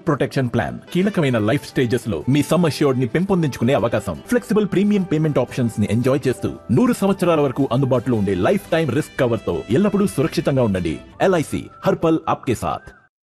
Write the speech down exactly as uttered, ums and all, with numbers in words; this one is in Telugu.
ప్రొటెక్షన్ ప్లాన్ కీలకమైన లైఫ్ స్టేజెస్ లో మీ సమ్ అష్యూర్డ్ ని పెంపొందించుకునే అవకాశం. ఫ్లెక్సిబుల్ ప్రీమియం పేమెంట్ ఆప్షన్స్ ని ఎంజాయ్ చేస్తూ నూరు సంవత్సరాల వరకు అందుబాటులో ఉండే లైఫ్ టైం రిస్క్ కవర్ తో ఎల్లప్పుడూ సురక్షితంగా ఉండండి. ఎల్ఐసి హర్ పల్ ఆప్కే సాథ్.